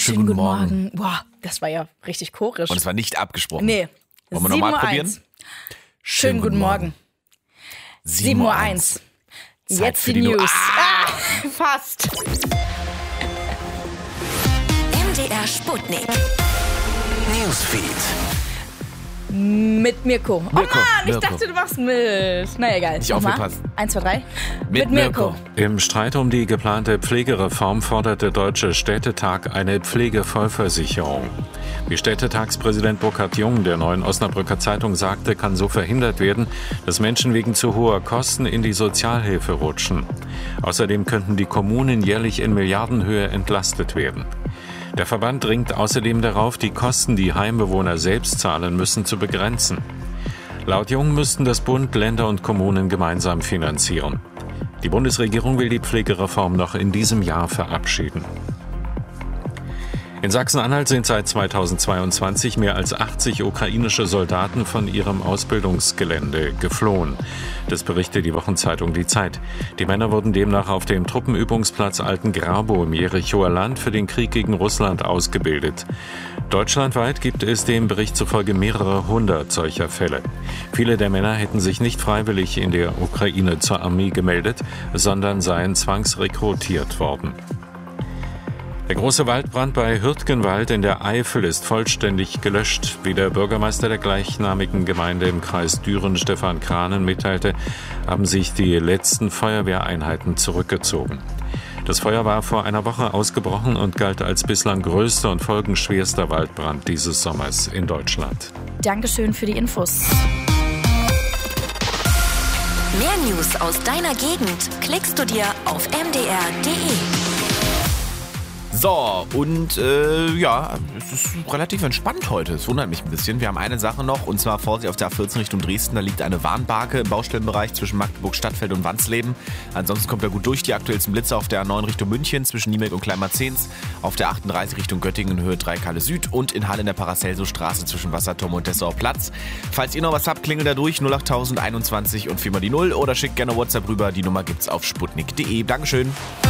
Schönen guten Morgen. Boah, das war ja richtig chorisch. Und es war nicht abgesprochen. Nee. Wollen wir nochmal probieren? Schönen guten Morgen. 7:01 Uhr. Jetzt die News. Fast. MDR Sputnik. Newsfeed. Mit Mirko. Oh Mann, ich Mirko. dachte, du machst mit. Na egal. Nicht aufgepasst. 1, 2, 3. Mit Mirko. Im Streit um die geplante Pflegereform fordert der Deutsche Städtetag eine Pflegevollversicherung. Wie Städtetagspräsident Burkhard Jung der Neuen Osnabrücker Zeitung sagte, kann so verhindert werden, dass Menschen wegen zu hoher Kosten in die Sozialhilfe rutschen. Außerdem könnten die Kommunen jährlich in Milliardenhöhe entlastet werden. Der Verband dringt außerdem darauf, die Kosten, die Heimbewohner selbst zahlen müssen, zu begrenzen. Laut Jung müssten das Bund, Länder und Kommunen gemeinsam finanzieren. Die Bundesregierung will die Pflegereform noch in diesem Jahr verabschieden. In Sachsen-Anhalt sind seit 2022 mehr als 80 ukrainische Soldaten von ihrem Ausbildungsgelände geflohen. Das berichtet die Wochenzeitung Die Zeit. Die Männer wurden demnach auf dem Truppenübungsplatz Alten-Grabo im Jerichoer Land für den Krieg gegen Russland ausgebildet. Deutschlandweit gibt es dem Bericht zufolge mehrere hundert solcher Fälle. Viele der Männer hätten sich nicht freiwillig in der Ukraine zur Armee gemeldet, sondern seien zwangsrekrutiert worden. Der große Waldbrand bei Hürtgenwald in der Eifel ist vollständig gelöscht. Wie der Bürgermeister der gleichnamigen Gemeinde im Kreis Düren, Stefan Kranen, mitteilte, haben sich die letzten Feuerwehreinheiten zurückgezogen. Das Feuer war vor einer Woche ausgebrochen und galt als bislang größter und folgenschwerster Waldbrand dieses Sommers in Deutschland. Dankeschön für die Infos. Mehr News aus deiner Gegend klickst du dir auf mdr.de. So, und es ist relativ entspannt heute. Es wundert mich ein bisschen. Wir haben eine Sache noch, und zwar Vorsicht auf der A14 Richtung Dresden. Da liegt eine Warnbarke im Baustellenbereich zwischen Magdeburg Stadtfeld und Wansleben. Ansonsten kommt er gut durch. Die aktuellsten Blitze auf der A9 Richtung München zwischen Niemelk und Kleinmarzens. Auf der 38 Richtung Göttingen Höhe 3 Kalle Süd und in Halle in der Paracelso-Straße zwischen Wasserturm und Dessauer Platz. Falls ihr noch was habt, klingelt da durch 08021 und 4 mal die 0 oder schickt gerne WhatsApp rüber. Die Nummer gibt's auf sputnik.de. Dankeschön.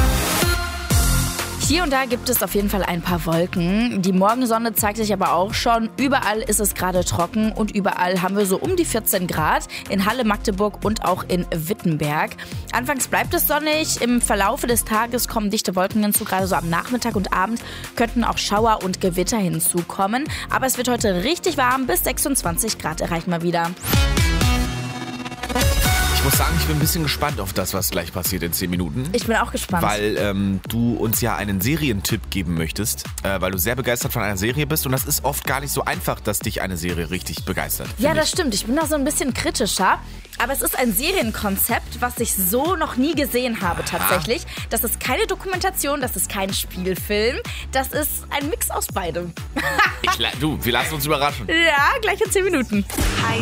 Hier und da gibt es auf jeden Fall ein paar Wolken. Die Morgensonne zeigt sich aber auch schon. Überall ist es gerade trocken und überall haben wir so um die 14 Grad. In Halle, Magdeburg und auch in Wittenberg. Anfangs bleibt es sonnig. Im Verlaufe des Tages kommen dichte Wolken hinzu. Gerade so am Nachmittag und Abend könnten auch Schauer und Gewitter hinzukommen. Aber es wird heute richtig warm. Bis 26 Grad erreichen wir wieder. Ich muss sagen, ich bin ein bisschen gespannt auf das, was gleich passiert in 10 Minuten. Ich bin auch gespannt. Weil du uns ja einen Serientipp geben möchtest, weil du sehr begeistert von einer Serie bist. Und das ist oft gar nicht so einfach, dass dich eine Serie richtig begeistert. Ja, das stimmt. Ich bin da so ein bisschen kritischer. Aber es ist ein Serienkonzept, was ich so noch nie gesehen habe tatsächlich. Das ist keine Dokumentation, das ist kein Spielfilm. Das ist ein Mix aus beidem. Wir lassen uns überraschen. Ja, gleich in 10 Minuten. Hi